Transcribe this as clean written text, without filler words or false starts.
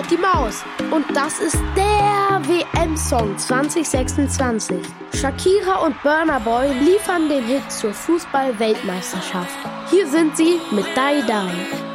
hört die Maus. Und das ist der WM-Song 2026. Shakira und Burna Boy liefern den Hit zur Fußball-Weltmeisterschaft. Hier sind sie mit Die Die.